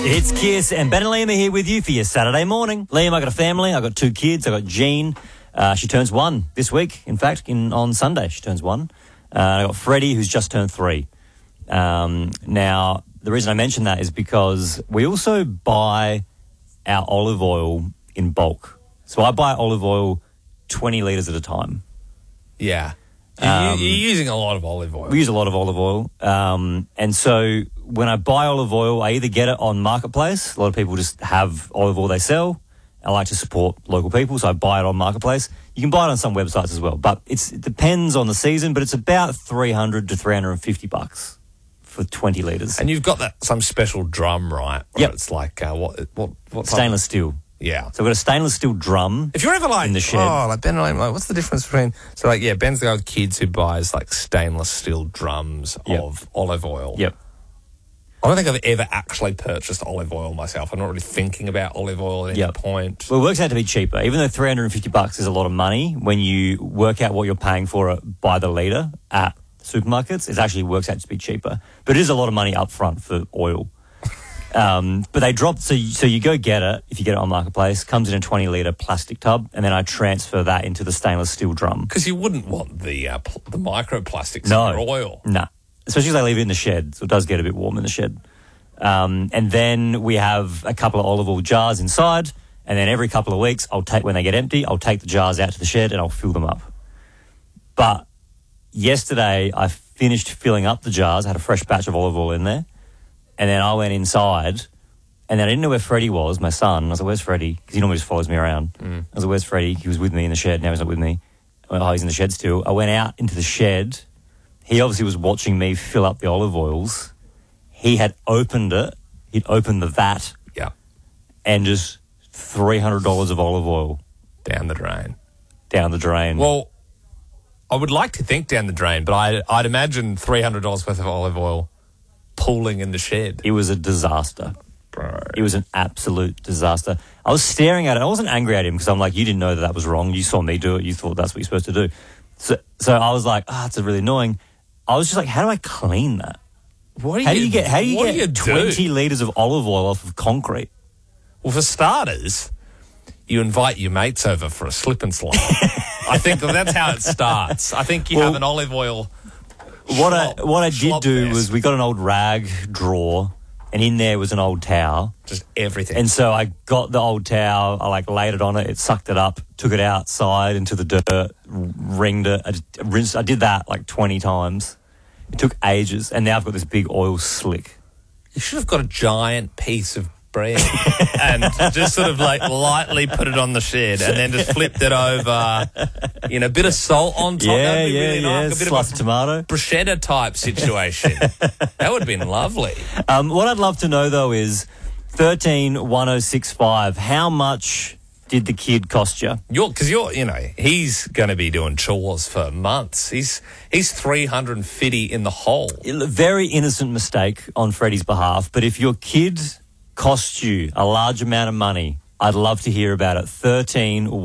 It's Kiss and Ben and Liam are here with you for your Saturday morning. Liam, I got a family. I got 2 kids. I got Jean. She turns 1 this week. In fact, on Sunday she turns 1. I got Freddie, who's just turned 3. Now, the reason I mention that is because we also buy our olive oil in bulk. So I buy olive oil 20 litres at a time. Yeah. You're using a lot of olive oil. We use a lot of olive oil. And so when I buy olive oil, I either get it on Marketplace. A lot of people just have olive oil they sell. I like to support local people, so I buy it on Marketplace. You can buy it on some websites as well, but it depends on the season, but it's about $300 to $350 for 20 litres. And you've got some special drum, right? Yep. It's like, what Stainless steel. Yeah. So we've got a stainless steel drum. If you're ever like, in the shed. Ben and I, like, what's the difference between, Ben's the guy with kids who buys like stainless steel drums of olive oil. Yep. I don't think I've ever actually purchased olive oil myself. I'm not really thinking about olive oil at any point. Well, it works out to be cheaper. Even though $350 is a lot of money, when you work out what you're paying for it by the litre at supermarkets, it actually works out to be cheaper. But it is a lot of money up front for oil. But they drop, so you go get it, if you get it on Marketplace, comes in a 20-litre plastic tub, and then I transfer that into the stainless steel drum. Because you wouldn't want the microplastics in your oil. No. Especially if they leave it in the shed, so it does get a bit warm in the shed. And then we have a couple of olive oil jars inside, and then every couple of weeks, when they get empty, I'll take the jars out to the shed and I'll fill them up. But yesterday, I finished filling up the jars, I had a fresh batch of olive oil in there, and then I went inside, and then I didn't know where Freddie was, my son. I was like, where's Freddie? Because he normally just follows me around. I was like, where's Freddie? He was with me in the shed, now he's not with me. I went, he's in the shed still. I went out into the shed. He obviously was watching me fill up the olive oils. He had opened it. He'd opened the vat. Yeah. And just $300 of olive oil. Down the drain. Down the drain. Well, I would like to think down the drain, but I'd imagine $300 worth of olive oil pooling in the shed. It was a disaster. Bro. It was an absolute disaster. I was staring at it. I wasn't angry at him because I'm like, you didn't know that was wrong. You saw me do it. You thought that's what you're supposed to do. So I was like, it's really annoying. I was just like, how do I clean that? How do you get 20 litres of olive oil off of concrete? Well, for starters, you invite your mates over for a slip and slide. I think that's how it starts. I think you have an olive oil. What I did do was we got an old rag drawer, and in there was an old towel. Just everything. And so I got the old towel, I laid it on it, it sucked it up, took it outside into the dirt, wringed it, I did that 20 times. It took ages, and now I've got this big oil slick. You should have got a giant piece of bread and just sort of lightly put it on the shed and then just flipped it over, a bit of salt on top. That'd be really nice. A bit of a tomato. Bruschetta type situation. That would have been lovely. What I'd love to know, though, is 131065. How much did the kid cost you? Because he's going to be doing chores for months. He's 350 in the hole. A very innocent mistake on Freddie's behalf, but if your kid cost you a large amount of money, I'd love to hear about it.